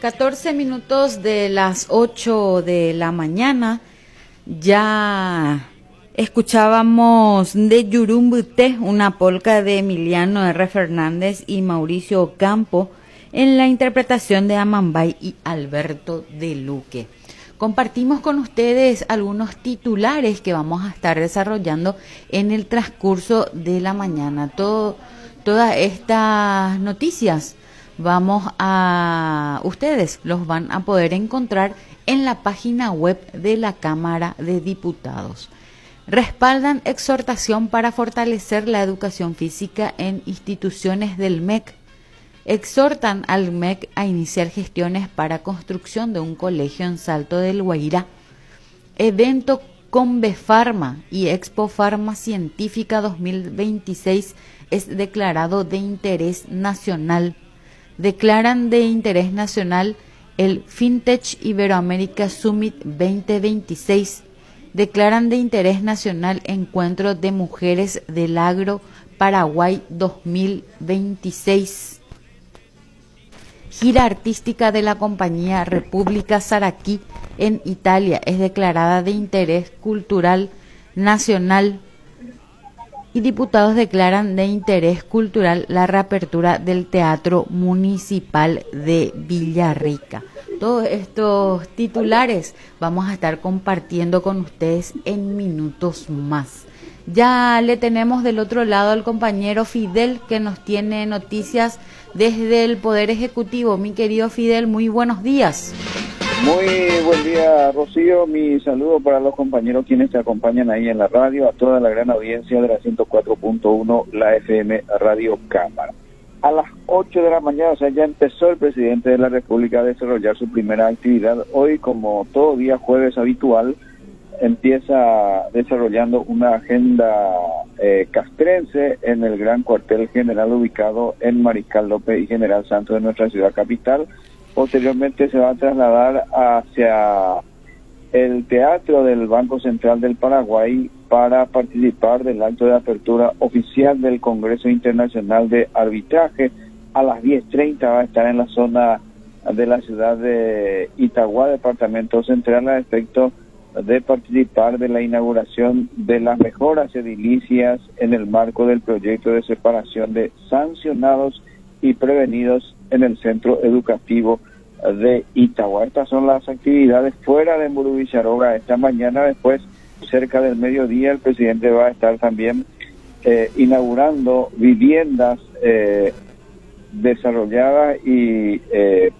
14 minutos de las 8 de la mañana. Ya escuchábamos de Yurumbuté, una polca de Emiliano R. Fernández y Mauricio Ocampo, en la interpretación de Amambay y Alberto de Luque. Compartimos con ustedes algunos titulares que vamos a estar desarrollando en el transcurso de la mañana. Todas estas noticias ustedes los van a poder encontrar en la página web de la Cámara de Diputados. Respaldan exhortación para fortalecer la educación física en instituciones del MEC. Exhortan al MEC a iniciar gestiones para construcción de un colegio en Salto del Guairá. Evento Convefarma y Expo Farma Científica 2026 es declarado de interés nacional. Declaran de interés nacional el FinTech Iberoamérica Summit 2026. Declaran de interés nacional Encuentro de Mujeres del Agro Paraguay 2026. Gira artística de la compañía República Saraquí en Italia es declarada de interés cultural nacional. Y diputados declaran de interés cultural la reapertura del Teatro Municipal de Villarrica. Todos estos titulares vamos a estar compartiendo con ustedes en minutos más. Ya le tenemos del otro lado al compañero Fidel, que nos tiene noticias desde el Poder Ejecutivo. Mi querido Fidel, muy buenos días. Muy buen día, Rocío. Mi saludo para los compañeros quienes te acompañan ahí en la radio, a toda la gran audiencia de la 104.1, la FM Radio Cámara. A las 8 de la mañana, o sea, ya empezó el presidente de la República a desarrollar su primera actividad. Hoy, como todo día jueves habitual, empieza desarrollando una agenda castrense en el gran cuartel general ubicado en Mariscal López y General Santos de nuestra ciudad capital. Posteriormente se va a trasladar hacia el Teatro del Banco Central del Paraguay para participar del acto de apertura oficial del Congreso Internacional de Arbitraje. A las 10:30 va a estar en la zona de la ciudad de Itagua, departamento central, a efecto de participar de la inauguración de las mejoras edilicias en el marco del proyecto de separación de sancionados y prevenidos en el centro educativo de Itagua. Estas son las actividades fuera de Mburubicharoga esta mañana. Después, cerca del mediodía, el presidente va a estar también inaugurando viviendas desarrolladas y